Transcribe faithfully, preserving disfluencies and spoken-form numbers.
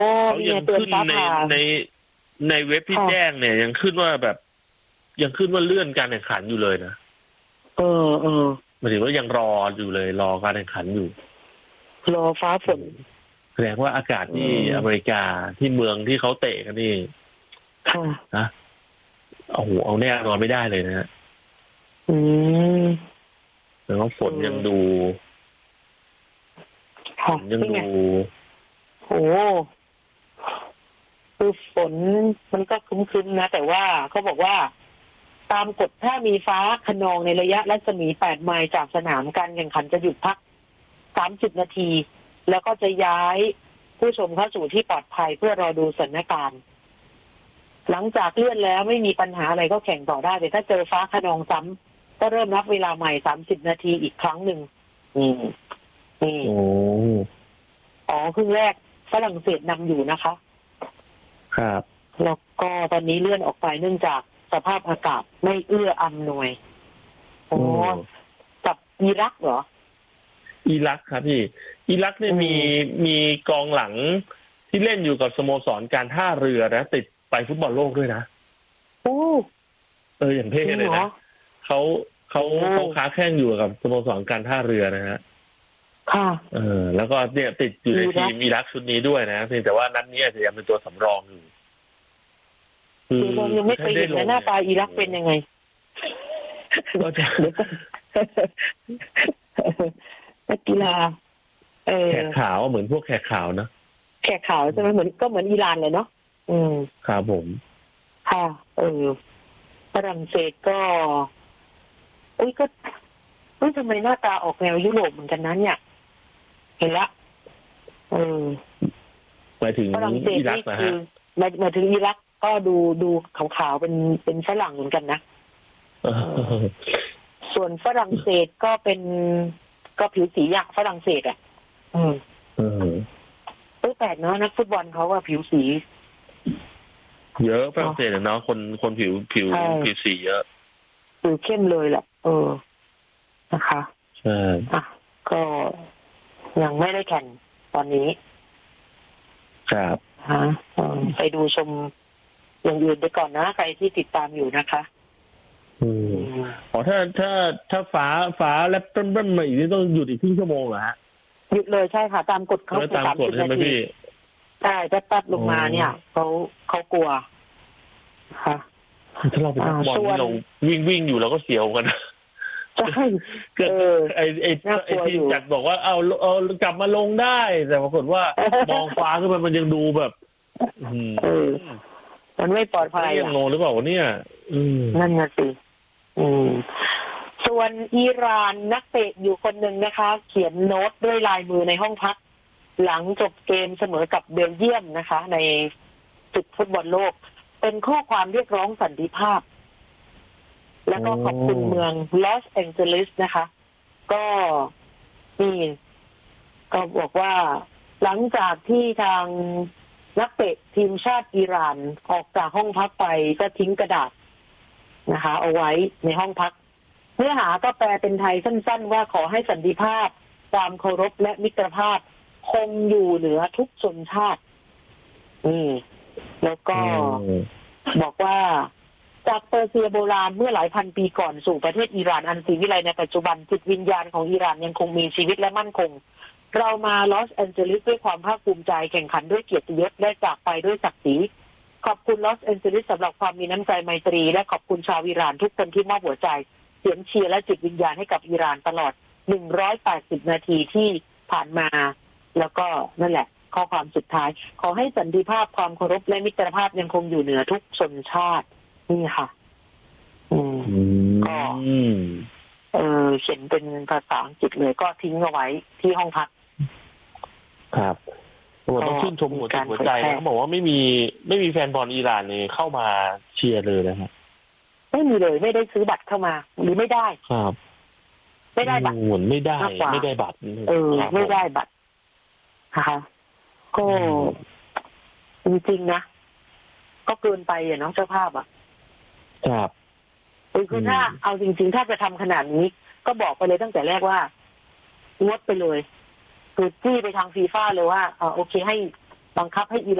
เขายังขึ้นในในในเว็บที่แจ้งเนี่ยยังขึ้นว่าแบบยังขึ้นว่าเลื่อนการแข่งขันอยู่เลยนะเออเออหมายถึงว่ายังรออยู่เลยรอการแข่งขันอยู่รอฟ้าฝนแสดงว่าอากาศที่อเมริกาที่เมืองที่เขาเตะกันนี่นะเอาหูเอาแน่นอนไม่ได้เลยนะฮะอืมแต่ว่าฝนยังดูฝนยังดูโอ้คือฝนมันก็ครึ้มๆนะแต่ว่าเขาบอกว่าตามกฎถ้ามีฟ้าคะนองในระยะรัศมีแปดไมล์จากสนามการแข่งขันจะหยุดพักสามสิบนาทีแล้วก็จะย้ายผู้ชมเข้าสู่ที่ปลอดภัยเพื่อรอดูสถานการณ์หลังจากเลื่อนแล้วไม่มีปัญหาอะไรก็แข่งต่อได้แต่ถ้าเจอฟ้าคะนองซ้ำก็เริ่มนับเวลาใหม่สามสิบนาทีอีกครั้งหนึ่งอืมนี่อ๋อครึ่งแรกฝรั่งเศสนำอยู่นะคะครับแล้วก็ตอนนี้เลื่อนออกไปเนื่องจากสภาพอากาศไม่เอื้ออำนวยโอ้กับอิรักเหรออิรักครับพี่อิรักเนี่ยมีมีกองหลังที่เล่นอยู่กับสโมสรการท่าเรือนะติดไปฟุตบอลโลกด้วยนะโอ้เอออย่างเท่เลยนะเขาเขาเขาค้าแข่งอยู่กับสโมสรการท่าเรือนะฮะค่ะเออแล้วก็เนี่ยติดอยู่ในทีมอิรักชุดนี้ด้วยนะเพียงแต่ว่านัดนี้อาจจะยังเป็นตัวสำรองอยู่คือยังไม่เคยเห็นหน้าตาอิรักเป็นยังไงก็จะนักกีฬาแขกขาวเหมือนพวกแขกขาวนะแขกขาวใช่ไหมเหมือนก็เหมือนอิหร่านเลยเนาะอืมครับผมค่ะเออฝรั่งเศสก็อุ้ยก็อุ้ยทำไมหน้าตาออกแนวยุโรปเหมือนกันนั้นเนี่ยเห็นละเออหมายถึงฝรั่งเศสนี่คือหมายหมายถึงอิรักก็ดูดูขาวๆเป็นเป็นฝรั่งเหมือนกันนะส่วนฝรั่งเศสก็เป็นก็ผิวสีอย่างฝรั่งเศสอ่ะอืมอืมเออแปลกเนาะนักฟุตบอลเขาว่าผิวสีเยอะฝรั่งเศสเนาะคนคนผิวผิวผิวสีเยอะผิวเข้มเลยแหละเออนะคะใช่อ่ะก็ยังไม่ได้แข่งตอนนี้ครับฮะไปดูชมอย่างอื่นไปก่อนนะใครที่ติดตามอยู่นะคะอืมอ๋อถ้าถ้าถ้าฟ้าฟ้าแล้วเริ่มๆมาอีกนี่ต้องหยุดอีกครึ่งชั่วโมงเหรอฮะหยุดเลยใช่ค่ะตามกฎเขาตามกฎใช่ไหมพี่ใช่ถ้าตัดลงมาเนี่ยเขาเขากลัวค่ะถ้าเราเป็นนักบอลที่เราวิ่งวิ่งอยู่เราก็เสียวกันใช่เกิดไอ้ไอ้ไอ้ที่จัดบอกว่าเอาเอากลับมาลงได้แต่ปรากฏว่ามองฟ้าขึ้นมามันยังดูแบบเออมันไม่ปลอดภัยยังงงหรือเปล่าเนี่ยนั่นน่ะสิส่วนอิหร่านนักเตะอยู่คนหนึ่งนะคะเขียนโน้ตด้วยลายมือในห้องพักหลังจบเกมเสมอกับเบลเยียมนะคะในศึกฟุตบอลโลกเป็นข้อความเรียกร้องสันติภาพแล้วก็ขอบคุณเมืองลอสแองเจลิสนะคะก็นี่ก็บอกว่าหลังจากที่ทางนักเตะทีมชาติอิหร่านออกจากห้องพักไปก็ทิ้งกระดาษนะคะเอาไว้ในห้องพักเนื้อหาก็แปลเป็นไทยสั้นๆว่าขอให้สันติภาพความเคารพและมิตรภาพคงอยู่เหนือทุกชนชาติอืมแล้วก็บอกว่าจากเปอร์เซียโบราณเมื่อหลายพันปีก่อนสู่ประเทศอิหร่านอันศรีวิไลในปัจจุบันจิตวิญญาณของอิหร่านยังคงมีชีวิตและมั่นคงเรามาลอสแอนเจลิสด้วยความภาคภูมิใจแข่งขันด้วยเกียรติยศและจากไปด้วยศักดิ์ศรีขอบคุณลอสแอนเจลิสสำหรับความมีน้ำใจไมตรีและขอบคุณชาวอิหร่านทุกคนที่มอบหัวใจเสียงเชียร์และจิตวิญญาณให้กับอิหร่านตลอดหนึ่งร้อยแปดสิบนาทีที่ผ่านมาแล้วก็นั่นแหละข้อความสุดท้ายขอให้สันติภาพความเคารพและมิตรภาพยังคงอยู่เหนือทุกชนชาตินี่ค่ะอืมก็เออเขียนเป็นภาษาอังกฤษเลยก็ทิ้งเอาไว้ที่ห้องพักครับต้องชื่นชมหัวใจหัวใจเขาบอกว่าไม่มีไม่มีแฟนบอลอิหร่านเนี่ยเข้ามาเชียร์เลยนะครับไม่มีเลยไม่ได้ซื้อบัตรเข้ามาหรือไม่ได้ครับไม่ได้บัตรเหมือนไม่ได้ไม่ได้บัตรเออไม่ได้บัตรนะคะก็จริงๆนะก็เกินไปอ่ะเนาะเจ้าภาพอ่ะครับคือถ้าเอาจริงๆถ้าจะทำขนาดนี้ก็บอกไปเลยตั้งแต่แรกว่างดไปเลยคือจี้ไปทางฟีฟ่าเลยว่าเออโอเคให้บังคับให้อิ